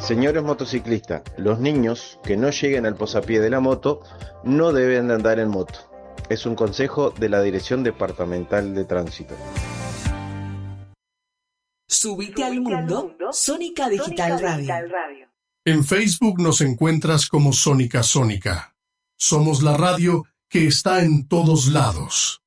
Señores motociclistas, los niños que no lleguen al posapié de la moto no deben de andar en moto. Es un consejo de la Dirección Departamental de Tránsito. Subite al mundo, Sónica Digital Radio. En Facebook nos encuentras como Sónica Sónica. Somos la radio que está en todos lados.